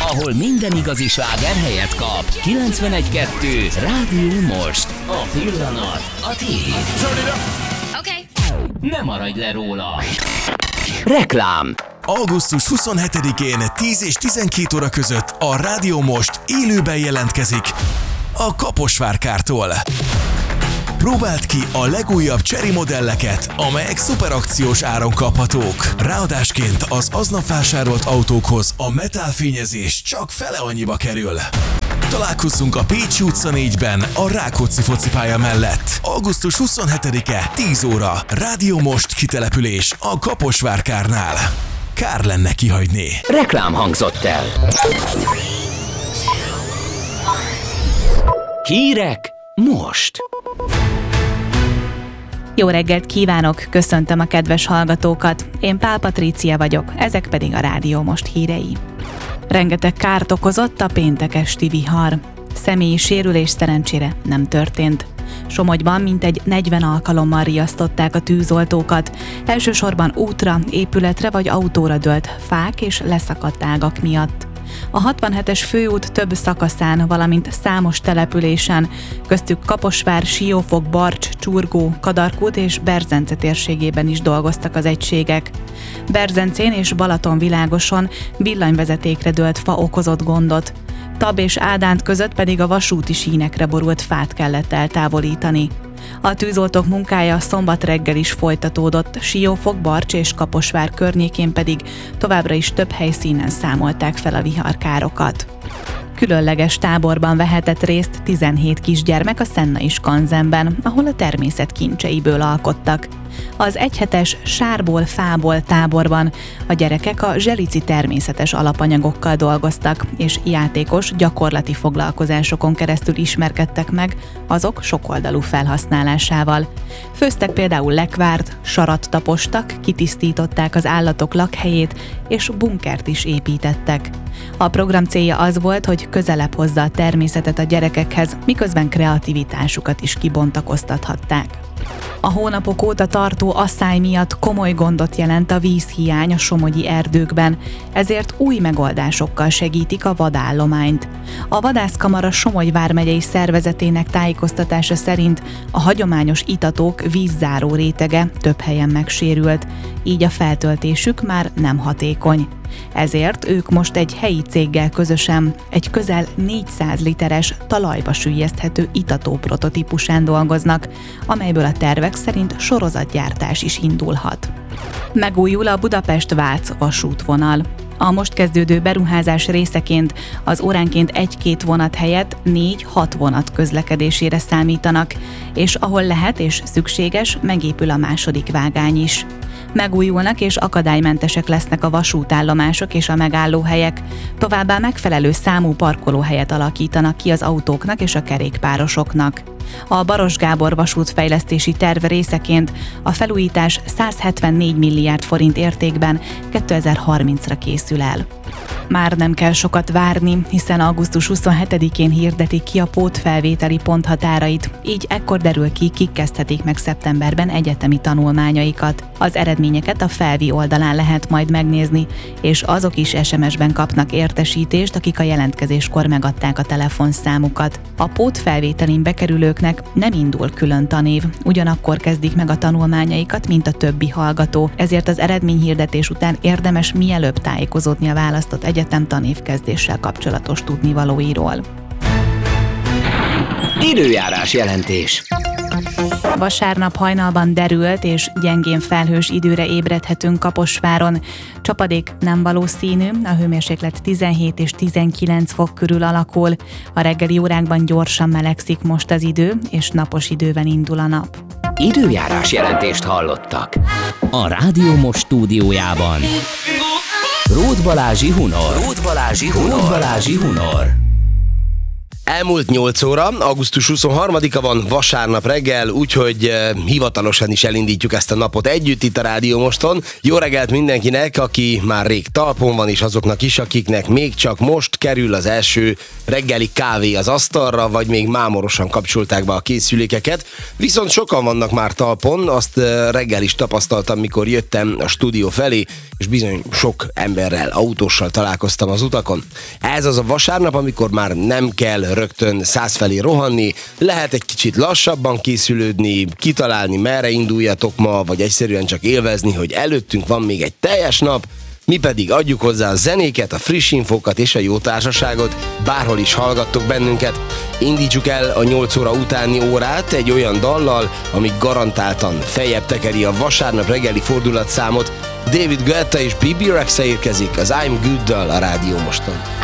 ahol minden igazi sláger helyet kap. 91.2 Rádió Most. A pillanat, a tiéd. Okay. Ne maradj le róla. Reklám. Augusztus 27-én 10 és 12 óra között a Rádió Most élőben jelentkezik a Kaposvár-kártól. Próbáld ki a legújabb Chery modelleket, amelyek szuperakciós áron kaphatók. Ráadásként az aznap vásárolt autókhoz a metálfényezés csak fele annyiba kerül. Találkozzunk a Pécsi utca 4-ben a Rákóczi focipálya mellett. Augusztus 27-e 10 óra. Rádió Most kitelepülés a Kaposvár-kárnál. Kár lenne kihagyni. Reklám hangzott el. Hírek most. Jó reggelt kívánok, köszöntöm a kedves hallgatókat. Én Pál Patrícia vagyok, ezek pedig a Rádió Most hírei. Rengeteg kárt okozott a péntek esti vihar. Személyi sérülés szerencsére nem történt. Somogyban mintegy 40 alkalommal riasztották a tűzoltókat, elsősorban útra, épületre vagy autóra dőlt fák és leszakadt ágak miatt. A 67-es főút több szakaszán, valamint számos településen, köztük Kaposvár, Siófok, Barcs, Csurgó, Kadarkút és Berzence térségében is dolgoztak az egységek. Berzencén és Balatonvilágoson villanyvezetékre dőlt fa okozott gondot. Tab és Ádánt között pedig a vasúti sínekre borult fát kellett eltávolítani. A tűzoltók munkája szombat reggel is folytatódott, Siófok, Barcs és Kaposvár környékén pedig továbbra is több helyszínen számolták fel a viharkárokat. Különleges táborban vehetett részt 17 kisgyermek a Szennai Skanzenben, ahol a természet kincseiből alkottak. Az egyhetes sárból, fából táborban a gyerekek a zselici természetes alapanyagokkal dolgoztak, és játékos, gyakorlati foglalkozásokon keresztül ismerkedtek meg azok sokoldalú felhasználásával. Főztek például lekvárt, sarat tapostak, kitisztították az állatok lakhelyét, és bunkert is építettek. A program célja az volt, hogy közelebb hozza a természetet a gyerekekhez, miközben kreativitásukat is kibontakoztathatták. A hónapok óta tartó asszály miatt komoly gondot jelent a vízhiány a somogyi erdőkben, ezért új megoldásokkal segítik a vadállományt. A Vadászkamara Somogy vármegyei szervezetének tájékoztatása szerint a hagyományos itatók vízzáró rétege több helyen megsérült, így a feltöltésük már nem hatékony. Ezért ők most egy helyi céggel közösen egy közel 400 literes talajba süllyeszthető itató prototípusán dolgoznak, amelyből a tervek szerint sorozatgyártás is indulhat. Megújul a Budapest-Vác vasútvonal. A most kezdődő beruházás részeként az óránként 1-2 vonat helyett 4-6 vonat közlekedésére számítanak, és ahol lehet és szükséges, megépül a második vágány is. Megújulnak és akadálymentesek lesznek a vasútállomások és a megállóhelyek, továbbá megfelelő számú parkolóhelyet alakítanak ki az autóknak és a kerékpárosoknak. A Baros Gábor vasútfejlesztési terv részeként a felújítás 174 milliárd forint értékben 2030-ra készül el. Már nem kell sokat várni, hiszen augusztus 27-én hirdetik ki a pótfelvételi ponthatárait, így ekkor derül ki, kik kezdhetik meg szeptemberben egyetemi tanulmányaikat. Az eredményeket a Felvi oldalán lehet majd megnézni, és azok is SMS-ben kapnak értesítést, akik a jelentkezéskor megadták a telefonszámukat. A pótfelvételin bekerülőknek nem indul külön tanév, ugyanakkor kezdik meg a tanulmányaikat, mint a többi hallgató, ezért az eredményhirdetés után érdemes mielőbb tájékozódni a választott egyetem tanévkezdéssel kapcsolatos tudnivalóiról. Időjárás jelentés. Vasárnap hajnalban derült és gyengén felhős időre ébredhetünk Kaposváron. Csapadék nem valószínű, a hőmérséklet 17 és 19 fok körül alakul. A reggeli órákban gyorsan melegszik most az idő, és napos időben indul a nap. Időjárás jelentést hallottak. A Rádió Most stúdiójában Róth Balázsi Hunor. Elmúlt 8 óra, augusztus 23-a van, vasárnap reggel, úgyhogy hivatalosan is elindítjuk ezt a napot együtt itt a Rádió Moston. Jó reggelt mindenkinek, aki már rég talpon van, és azoknak is, akiknek még csak most kerül az első reggeli kávé az asztalra, vagy még mámorosan kapcsolták be a készülékeket. Viszont sokan vannak már talpon, azt reggel is tapasztaltam, mikor jöttem a stúdió felé, és bizony sok emberrel, autóssal találkoztam az utakon. Ez az a vasárnap, amikor már nem kell rögtön 100 felé rohanni, lehet egy kicsit lassabban készülődni, kitalálni, merre induljatok ma, vagy egyszerűen csak élvezni, hogy előttünk van még egy teljes nap, mi pedig adjuk hozzá a zenéket, a friss infókat és a jó társaságot, bárhol is hallgattok bennünket. Indítsuk el a 8 óra utáni órát egy olyan dallal, ami garantáltan feljebb tekeri a vasárnap reggeli fordulatszámot. David Guetta és Bebe Rexha érkezik az I'm Good-dal a Rádió Moston.